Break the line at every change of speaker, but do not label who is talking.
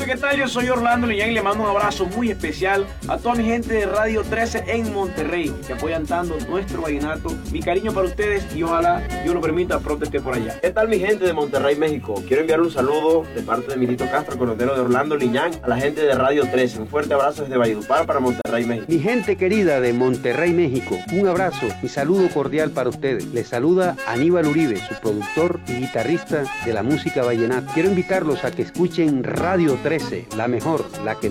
Perfecto, ¿qué tal? Yo soy Orlando Liñán y le mando un abrazo muy especial a toda mi gente de Radio 13 en Monterrey que apoyan tanto nuestro vallenato. Mi cariño para ustedes y ojalá Dios lo permita pronto esté por allá.
¿Qué tal mi gente de Monterrey, México? Quiero enviar un saludo de parte de Milito Castro, conocido de Orlando Liñán, a la gente de Radio 13. Un fuerte abrazo desde Valledupar para Monterrey, México.
Mi gente querida de Monterrey, México, un abrazo y saludo cordial para ustedes. Les saluda Aníbal Uribe, su productor y guitarrista de la música vallenata. Quiero invitarlos a que escuchen Radio 13, la mejor, la que